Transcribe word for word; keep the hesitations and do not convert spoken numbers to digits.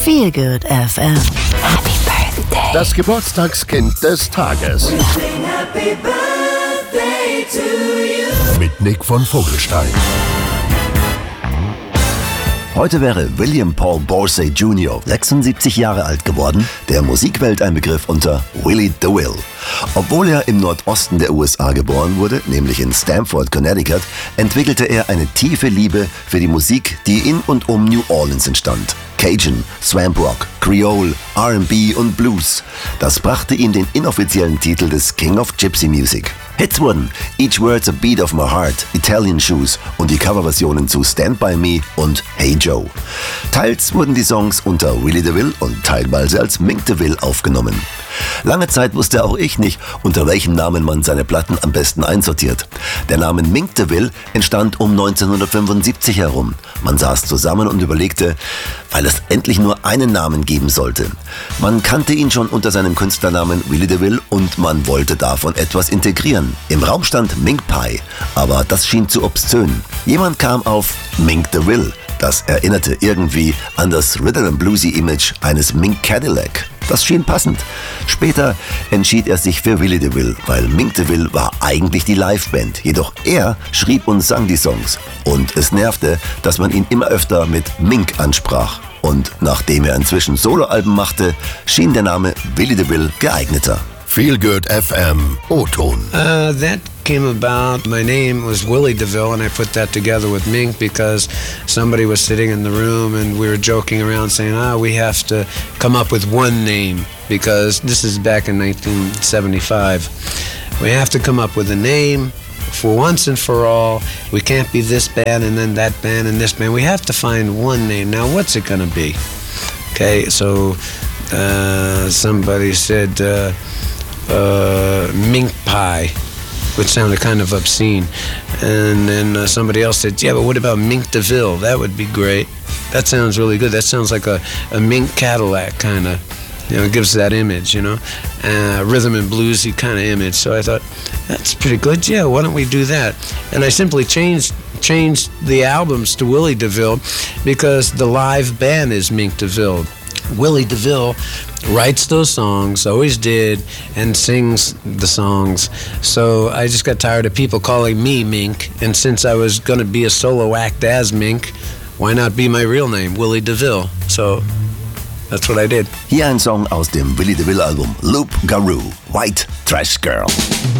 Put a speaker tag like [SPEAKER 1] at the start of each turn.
[SPEAKER 1] Feel Good F M. Happy Birthday.
[SPEAKER 2] Das Geburtstagskind des Tages.
[SPEAKER 3] Happy birthday to you.
[SPEAKER 2] Mit Nick von Vogelstein.
[SPEAKER 4] Heute wäre William Paul Borsey Junior sechsundsiebzig Jahre alt geworden, der Musikwelt ein Begriff unter Willie DeVille. Obwohl er im Nordosten der U S A geboren wurde, nämlich in Stamford, Connecticut, entwickelte er eine tiefe Liebe für die Musik, die in und um New Orleans entstand. Cajun, Swamp Rock, Creole, R and B und Blues. Das brachte ihm den inoffiziellen Titel des King of Gypsy Music. Hits wurden Each Word's a Beat of My Heart, Italian Shoes und die Coverversionen zu Stand By Me und Hey Joe. Teils wurden die Songs unter Willie DeVille und teilweise als Mink DeVille aufgenommen. Lange Zeit wusste auch ich nicht, unter welchem Namen man seine Platten am besten einsortiert. Der Name Mink DeVille entstand um neunzehnhundertfünfundsiebzig herum. Man saß zusammen und überlegte, weil es endlich nur einen Namen geben sollte. Man kannte ihn schon unter seinem Künstlernamen Willie DeVille und man wollte davon etwas integrieren. Im Raum stand Mink Pie, aber das schien zu obszön. Jemand kam auf Mink DeVille. Das erinnerte irgendwie an das Rhythm and Bluesy Image eines Mink Cadillac. Das schien passend. Später entschied er sich für Willie DeVille, weil Mink DeVille war eigentlich die Liveband. Jedoch er schrieb und sang die Songs. Und es nervte, dass man ihn immer öfter mit Mink ansprach. Und nachdem er inzwischen Soloalben machte, schien der Name Willie DeVille geeigneter.
[SPEAKER 2] Feel Good F M O-Ton.
[SPEAKER 5] Uh, that came about. My name was Willie DeVille, and I put that together with Mink because somebody was sitting in the room and we were joking around saying, ah, we have to come up with one name because this is back in nineteen seventy-five. We have to come up with a name for once and for all. We can't be this band and then that band and this band. We have to find one name. Now, what's it going to be? Okay, so uh, somebody said... Uh, Uh, Mink Pie, which sounded kind of obscene. And then uh, somebody else said, yeah, but what about Mink DeVille? That would be great. That sounds really good. That sounds like a, a Mink Cadillac kind of, you know, it gives that image, you know, uh, rhythm and bluesy kind of image. So I thought, that's pretty good. Yeah, why don't we do that? And I simply changed changed the albums to Willie DeVille because the live band is Mink DeVille. Willie DeVille writes those songs, always did, and sings the songs. So I just got tired of people calling me Mink, and since I was going to be a solo act as Mink, why not be my real name, Willie DeVille? So that's what I did.
[SPEAKER 4] Hier ein Song aus dem Willie DeVille Album Loup Garou, White Trash Girl.